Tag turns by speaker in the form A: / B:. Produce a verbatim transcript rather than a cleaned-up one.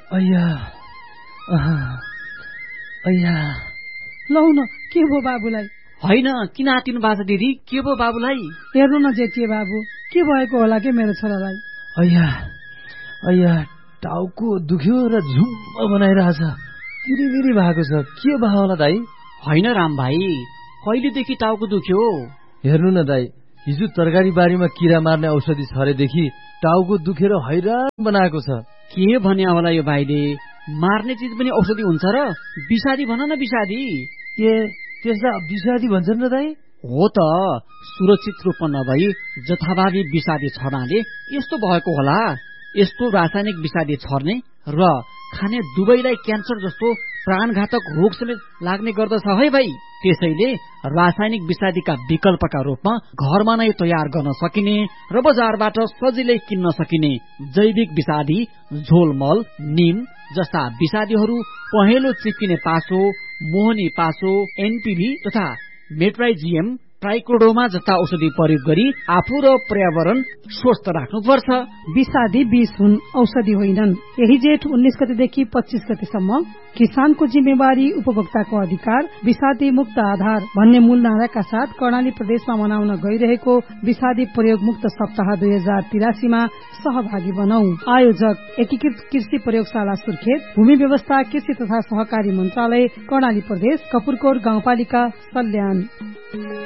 A: अय्या अय्या
B: लौ न के भो बाबुलाई?
C: होइन, किन आतिनु बाजा दिदी? के भो बाबुलाई?
B: हेर्नु न जेठिए बाबु, के भएको होला के मेरो छोरालाई?
A: अय्या अय्या टाउको दुख्यो र झुम्म बनाइरहेछ, तिरिबिरी भएको छ। के भयो होला दाई?
C: होइन राम भाइ, कहिलेदेखि टाउको दुख्यो?
A: हेर्नु न दाई, हिजो तरकारी बारीमा किरा मार्ने औषधि छरेदेखि टाउको दुखेर हैरान बनाएको छ।
C: के भन्या होला यो भाइले? मार्ने चिज पनि औषधि हुन्छ र? विषादी भन न, विषादी।
A: ए त्यसलाई विषादी भन्छन् र दाई?
C: हो त, सुरक्षित रूपमा नभई जथाभावी विषादी छर्नाले यस्तो भएको होला। यस्तो रासायनिक विषादी छर्ने र खाने दुवैलाई क्यान्सर जस्तो प्राणघातक रोग समेत लाग्ने गर्दछ है भाइ। त्यसैले रासायनिक विषादीका विकल्पका रूपमा घरमा नै तयार गर्न सकिने र बजारबाट सजिलै किन्न सकिने जैविक विषादी झोलमल, निम जस्ता विषादीहरू पहेँलो चिप्किने पासो, मोहनी पासो, एनपिभी तथा मेट्राइजियम, ट्राइकोडोमा जस्ता औषधि प्रयोग गरी आफू र पर्यावरण स्वस्थ राख्नुपर्छ।
B: विषादी विष हुन्, औषधि होइनन्। यही जेठ उन्नाइस गतेदेखि पच्चीस गतेसम्म किसानको जिम्मेवारी उपभोक्ताको अधिकार, विषादी मुक्त आधार भन्ने मूल नाराका साथ कर्णाली प्रदेशमा मनाउन गइरहेको विषादी प्रयोग मुक्त सप्ताह दुई हजार तिरासीमा सहभागी बनौ। आयोजक एकीकृत कृषि प्रयोगशाला सुर्खेत, भूमि व्यवस्था कृषि तथा सहकारी मन्त्रालय, कर्णाली प्रदेश, कपुरकोट गाउँपालिका, सल्यान।